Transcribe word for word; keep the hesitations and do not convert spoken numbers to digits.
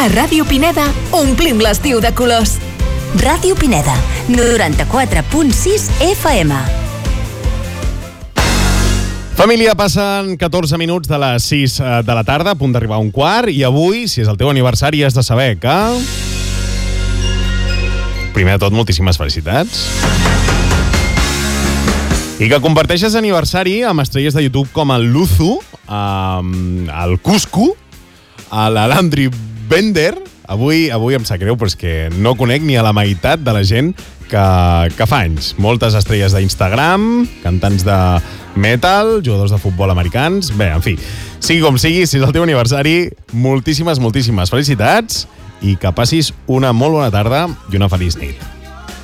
A Ràdio Pineda omplim l'estiu de colors. Ràdio Pineda, noranta-quatre punt sis F M. Família, passen catorze minuts de les sis de la tarda, a punt d'arribar a un quart, i avui, si és el teu aniversari, has de saber que... Primer de tot, moltíssimes felicitats. I que comparteixes aniversari amb estrelles de YouTube com el Luzu, el Cusco, l'Alandri Bender. Avui, avui em sap greu, però és que no conec ni a la meitat de la gent que, que fa anys. Moltes estrelles d'Instagram, cantants de metal, jugadors de futbol americans... Bé, en fi, sigui com sigui, si és el teu aniversari, moltíssimes, moltíssimes felicitats i que passis una molt bona tarda i una feliç nit.